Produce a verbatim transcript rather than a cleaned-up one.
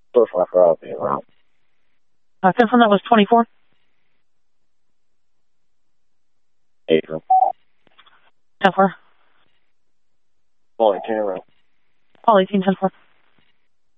First left row, be around. Uh, confirm that was twenty-four. Adrian. ten four. Paul eighteen around. Paul eighteen, ten four.